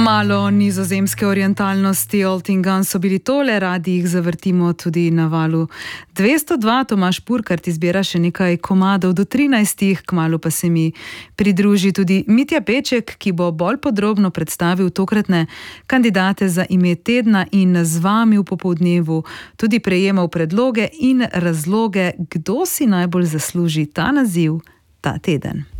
Malo nizozemske orientalnosti, Old in Gun so bili tole, radi jih zavrtimo tudi na valu 202. Tomaž Purkart izbira še nekaj komadov do 13, kmalu pa se mi pridruži tudi Mitja Peček, ki bo bolj podrobno predstavil tokratne kandidate za ime tedna in z vami v popoldnevu tudi prejemal predloge in razloge, kdo si najbolj zasluži ta naziv ta teden.